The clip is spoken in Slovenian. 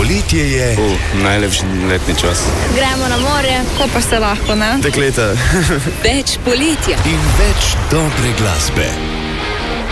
Poletje je najlepši letni čas. Gremo na morje, ko pa se lahko, ne? Dekleta. Več poletja in več dobre glasbe.